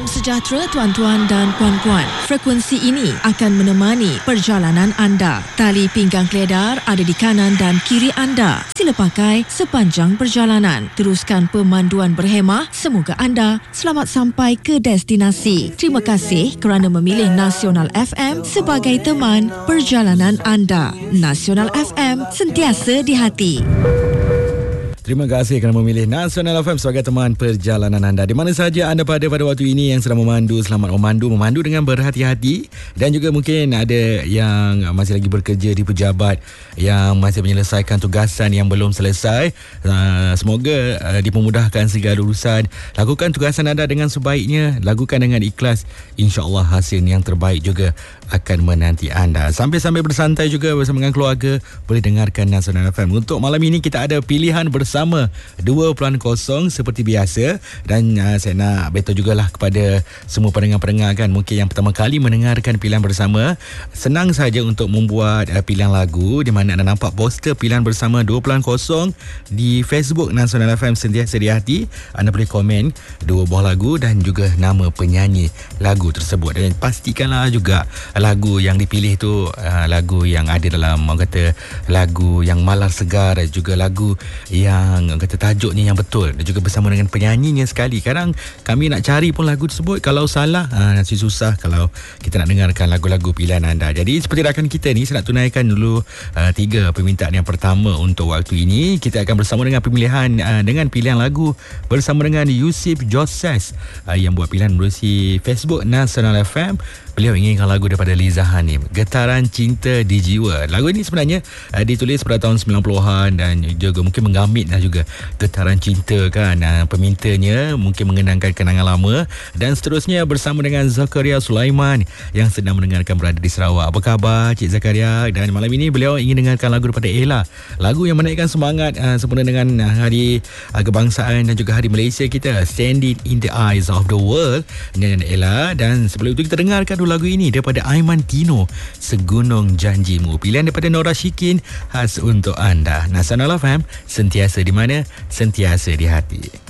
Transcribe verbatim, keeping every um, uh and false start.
sejahtera tuan-tuan dan puan-puan. Frekuensi ini akan menemani perjalanan anda. Tali pinggang keledar ada di kanan dan kiri anda. Sila pakai sepanjang perjalanan. Teruskan pemanduan berhemah. Semoga anda selamat sampai ke destinasi. Terima kasih kerana memilih Nasional F M sebagai teman perjalanan anda. Nasional F M, sentiasa di hati. Terima kasih kerana memilih Nasional F M sebagai teman perjalanan anda. Di mana saja anda pada pada waktu ini yang sedang memandu, selamat memandu, memandu dengan berhati-hati. Dan juga mungkin ada yang masih lagi bekerja di pejabat, yang masih menyelesaikan tugasan yang belum selesai. Uh, semoga uh, dipermudahkan segala urusan. Lakukan tugasan anda dengan sebaiknya, lakukan dengan ikhlas. InsyaAllah hasil yang terbaik juga akan menanti anda. Sambil-sambil bersantai juga bersama dengan keluarga, boleh dengarkan Nasional F M. Untuk malam ini kita ada pilihan bersama dua kosong seperti biasa. Dan uh, saya nak beritahu jugalah kepada semua pendengar-pendengar kan, mungkin yang pertama kali mendengarkan pilihan bersama, senang saja untuk membuat uh, pilihan lagu, di mana anda nampak poster pilihan bersama dua kosong di Facebook Nasional F M sentiasa di hati. Anda boleh komen dua buah lagu dan juga nama penyanyi lagu tersebut, dan pastikanlah juga lagu yang dipilih tu uh, lagu yang ada dalam, orang kata, lagu yang malar segar, juga lagu yang orang kata tajuknya yang betul, dan juga bersama dengan penyanyinya sekali. Kadang kami nak cari pun lagu tersebut, kalau salah uh, nanti susah kalau kita nak dengarkan lagu-lagu pilihan anda. Jadi seperti rakan kita ni, saya nak tunaikan dulu uh, tiga permintaan yang pertama untuk waktu ini. Kita akan bersama dengan pemilihan uh, dengan pilihan lagu bersama dengan Yusuf Joses uh, yang buat pilihan melalui Facebook Nasional F M. Beliau inginkan lagu daripada Liza Hanim, Getaran Cinta di Jiwa. Lagu ini sebenarnya uh, ditulis pada tahun sembilan puluhan dan juga mungkin menggamit lah juga getaran cinta kan. Uh, pemintanya mungkin mengenangkan kenangan lama. Dan seterusnya bersama dengan Zakaria Sulaiman yang sedang mendengarkan berada di Sarawak. Apa khabar Cik Zakaria? Dan malam ini beliau ingin dengarkan lagu daripada Ella, lagu yang menaikkan semangat uh, sempena dengan Hari uh, Kebangsaan dan juga Hari Malaysia kita, Standing in the Eyes of the World, nyanyian Ella. Dan sebelum itu kita dengarkan dulu lagu ini daripada Aiman Tino, Segunung Janjimu. Pilihan daripada Nora Shikin khas untuk anda. Nasional F M, sentiasa di mana, sentiasa di hati.